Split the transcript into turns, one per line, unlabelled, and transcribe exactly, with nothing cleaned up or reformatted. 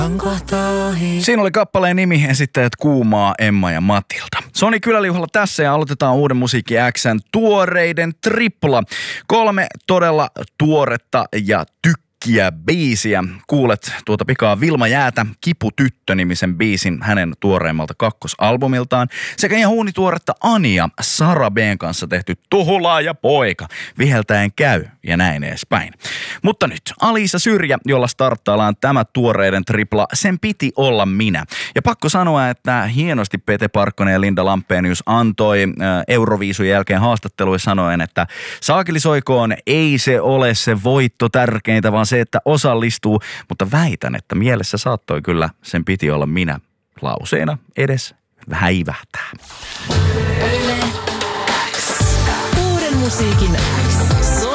Siinä oli kappaleen nimi, esittäjät Kuumaa, Emma ja Matilda. Soni Kyläliuhalla tässä ja aloitetaan uuden musiikki X:n tuoreiden tripla. Kolme todella tuoretta ja tykkiä biisiä. Kuulet tuota pikaa Vilma Jäätä, Kiputyttö-nimisen biisin hänen tuoreimmalta kakkosalbumiltaan. Sekä ihan huunituoretta Ania, Sara B:n kanssa tehty Tuhulaa ja poika. Viheltäen käy ja näin edespäin. Mutta nyt Aliisa Syrjä, jolla starttaillaan tämä tuoreiden tripla, sen piti olla minä. Ja pakko sanoa, että hienosti Pete Parkkonen ja Linda Lampenius antoi äh, Euroviisun jälkeen haastatteluissa sanoen, että saakeli soikoon, ei se ole se voitto tärkeintä, vaan se, että osallistuu, mutta väitän, että mielessä saattoi kyllä sen piti olla minä lauseena edes häivähtää.
Uuden musiikin X.